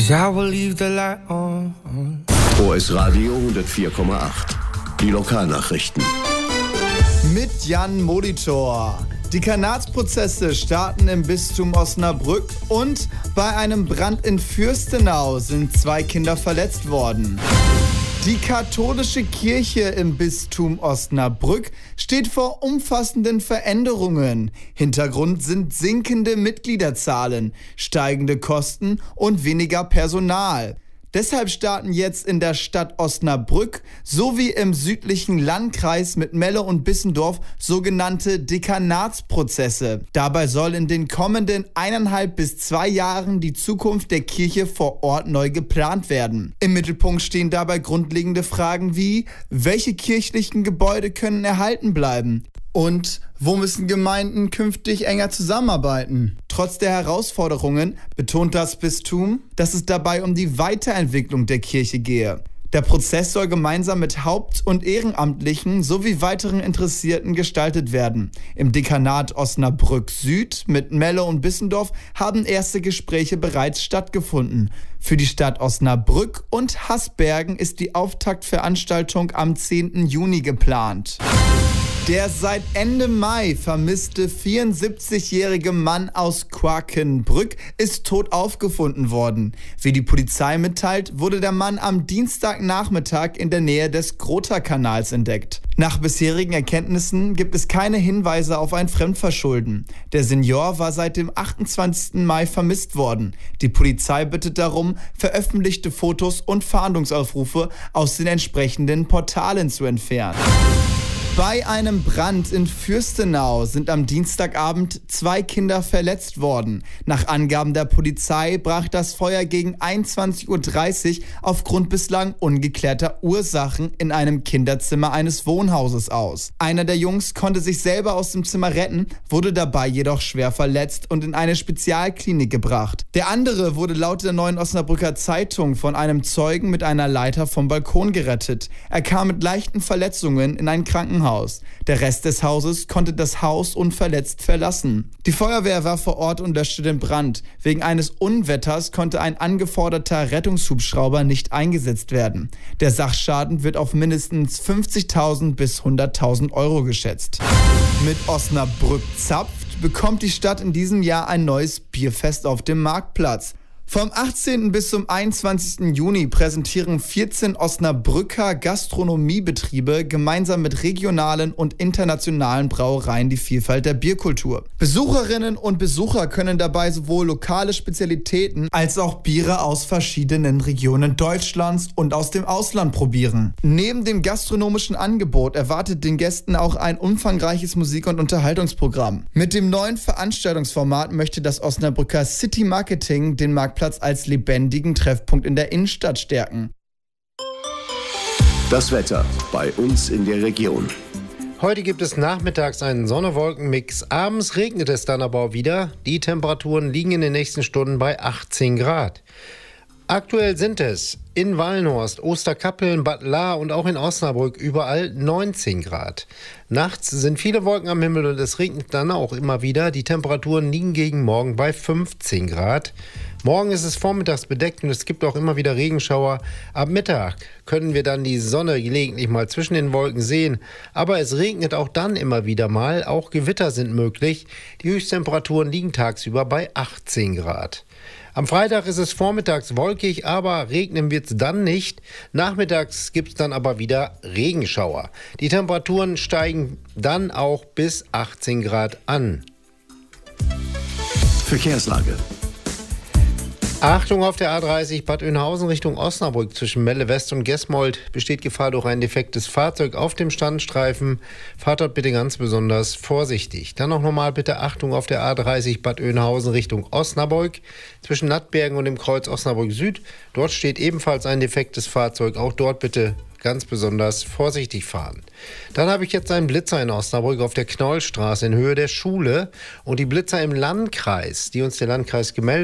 I will leave the light on. OS Radio 104,8. Die Lokalnachrichten. Mit Jan Molitor. Die Kanatsprozesse starten im Bistum Osnabrück und bei einem Brand in Fürstenau sind 2 Kinder verletzt worden. Die katholische Kirche im Bistum Osnabrück steht vor umfassenden Veränderungen. Hintergrund sind sinkende Mitgliederzahlen, steigende Kosten und weniger Personal. Deshalb starten jetzt in der Stadt Osnabrück sowie im südlichen Landkreis mit Melle und Bissendorf sogenannte Dekanatsprozesse. Dabei soll in den kommenden 1,5 bis 2 Jahren die Zukunft der Kirche vor Ort neu geplant werden. Im Mittelpunkt stehen dabei grundlegende Fragen wie: Welche kirchlichen Gebäude können erhalten bleiben? Und wo müssen Gemeinden künftig enger zusammenarbeiten? Trotz der Herausforderungen betont das Bistum, dass es dabei um die Weiterentwicklung der Kirche gehe. Der Prozess soll gemeinsam mit Haupt- und Ehrenamtlichen sowie weiteren Interessierten gestaltet werden. Im Dekanat Osnabrück Süd mit Melle und Bissendorf haben erste Gespräche bereits stattgefunden. Für die Stadt Osnabrück und Hasbergen ist die Auftaktveranstaltung am 10. Juni geplant. Der seit Ende Mai vermisste 74-jährige Mann aus Quakenbrück ist tot aufgefunden worden. Wie die Polizei mitteilt, wurde der Mann am Dienstagnachmittag in der Nähe des Grota-Kanals entdeckt. Nach bisherigen Erkenntnissen gibt es keine Hinweise auf ein Fremdverschulden. Der Senior war seit dem 28. Mai vermisst worden. Die Polizei bittet darum, veröffentlichte Fotos und Fahndungsaufrufe aus den entsprechenden Portalen zu entfernen. Bei einem Brand in Fürstenau sind am Dienstagabend 2 Kinder verletzt worden. Nach Angaben der Polizei brach das Feuer gegen 21:30 Uhr aufgrund bislang ungeklärter Ursachen in einem Kinderzimmer eines Wohnhauses aus. Einer der Jungs konnte sich selber aus dem Zimmer retten, wurde dabei jedoch schwer verletzt und in eine Spezialklinik gebracht. Der andere wurde laut der Neuen Osnabrücker Zeitung von einem Zeugen mit einer Leiter vom Balkon gerettet. Er kam mit leichten Verletzungen in ein Krankenhaus. Der Rest des Hauses konnte das Haus unverletzt verlassen. Die Feuerwehr war vor Ort und löschte den Brand. Wegen eines Unwetters konnte ein angeforderter Rettungshubschrauber nicht eingesetzt werden. Der Sachschaden wird auf mindestens 50.000 bis 100.000 Euro geschätzt. Mit Osnabrück zapft bekommt die Stadt in diesem Jahr ein neues Bierfest auf dem Marktplatz. Vom 18. bis zum 21. Juni präsentieren 14 Osnabrücker Gastronomiebetriebe gemeinsam mit regionalen und internationalen Brauereien die Vielfalt der Bierkultur. Besucherinnen und Besucher können dabei sowohl lokale Spezialitäten als auch Biere aus verschiedenen Regionen Deutschlands und aus dem Ausland probieren. Neben dem gastronomischen Angebot erwartet den Gästen auch ein umfangreiches Musik- und Unterhaltungsprogramm. Mit dem neuen Veranstaltungsformat möchte das Osnabrücker City Marketing den Marktplatz als lebendigen Treffpunkt in der Innenstadt stärken. Das Wetter bei uns in der Region. Heute gibt es nachmittags einen Sonne-Wolken-Mix. Abends regnet es dann aber auch wieder. Die Temperaturen liegen in den nächsten Stunden bei 18 Grad. Aktuell sind es in Wallenhorst, Osterkappeln, Bad Lahr und auch in Osnabrück überall 19 Grad. Nachts sind viele Wolken am Himmel und es regnet dann auch immer wieder. Die Temperaturen liegen gegen morgen bei 15 Grad. Morgen ist es vormittags bedeckt und es gibt auch immer wieder Regenschauer. Ab Mittag können wir dann die Sonne gelegentlich mal zwischen den Wolken sehen. Aber es regnet auch dann immer wieder mal. Auch Gewitter sind möglich. Die Höchsttemperaturen liegen tagsüber bei 18 Grad. Am Freitag ist es vormittags wolkig, aber regnen wird es dann nicht. Nachmittags gibt es dann aber wieder Regenschauer. Die Temperaturen steigen dann auch bis 18 Grad an. Verkehrslage. Achtung auf der A30 Bad Oeynhausen Richtung Osnabrück zwischen Melle West und Gesmold besteht Gefahr durch ein defektes Fahrzeug auf dem Standstreifen. Fahrt dort bitte ganz besonders vorsichtig. Dann noch nochmal bitte Achtung auf der A30 Bad Oeynhausen Richtung Osnabrück zwischen Nattbergen und dem Kreuz Osnabrück Süd. Dort steht ebenfalls ein defektes Fahrzeug. Auch dort bitte ganz besonders vorsichtig fahren. Dann habe ich jetzt einen Blitzer in Osnabrück auf der Knollstraße in Höhe der Schule und die Blitzer im Landkreis, die uns der Landkreis gemeldet